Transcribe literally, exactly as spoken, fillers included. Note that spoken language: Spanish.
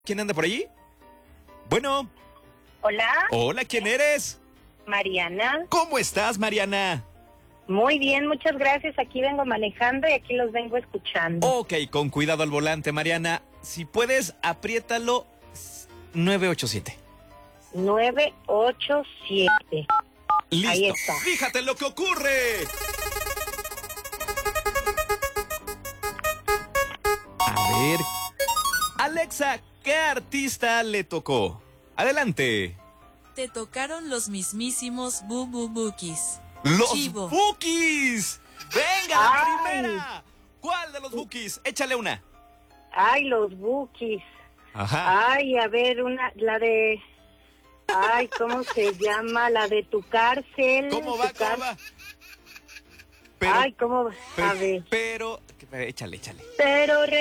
¿Quién anda por allí? Bueno. Hola. Hola, ¿quién eres? Mariana. ¿Cómo estás, Mariana? Muy bien, muchas gracias. Aquí vengo manejando y aquí los vengo escuchando. Ok, con cuidado al volante, Mariana. Si puedes, apriétalo nueve ocho siete. nueve ocho siete. Listo. Ahí está. Fíjate lo que ocurre. A ver. Alexa, ¿qué artista le tocó? Adelante. Te tocaron los mismísimos Boo Bookies. ¡Los Chivo. Bookies! ¡Venga, la Ay. primera! ¿Cuál de los Bookies? Échale una. Ay, los Bookies. Ajá. Ay, a ver, una, la de... Ay, ¿cómo se llama? La de tu cárcel. ¿Cómo va? Tu ¿Cómo car- va? Pero, Ay, ¿cómo? pero, A ver. pero, échale, échale. Pero